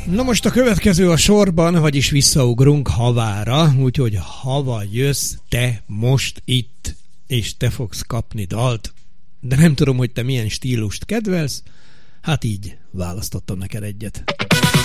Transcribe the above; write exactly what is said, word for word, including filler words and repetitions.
Na most a következő a sorban, vagyis visszaugrunk Havára, úgyhogy Hava jössz te most itt, és te fogsz kapni dalt. De nem tudom, hogy te milyen stílust kedvelsz, hát így választottam neked egyet.